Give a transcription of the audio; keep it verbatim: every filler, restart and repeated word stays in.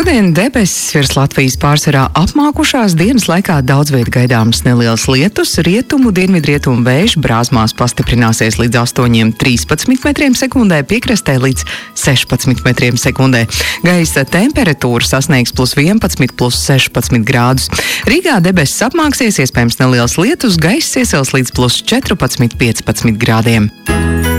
Šodien debesis virs Latvijas pārsvarā apmākušās, dienas laikā daudz viet gaidāmas nelielas lietus, rietumu, dienvidrietumu vējš brāzmās pastiprināsies līdz astoņiem trīspadsmit metriem sekundē, piekrastē līdz sešpadsmit metriem sekundē. Gaisa temperatūra sasniegs plus vienpadsmit, plus sešpadsmit grādus. Rīgā debesis apmāksies, iespējams nelielas lietus, gaiss iesils līdz plus četrpadsmit, piecpadsmit grādiem.